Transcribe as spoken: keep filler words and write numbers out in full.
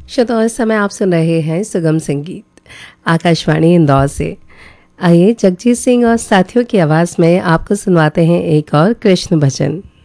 श्रोताओं, इस समय आप सुन रहे हैं सुगम संगीत आकाशवाणी इंदौर से। आइए जगजीत सिंह और साथियों की आवाज़ में आपको सुनवाते हैं एक और कृष्ण भजन।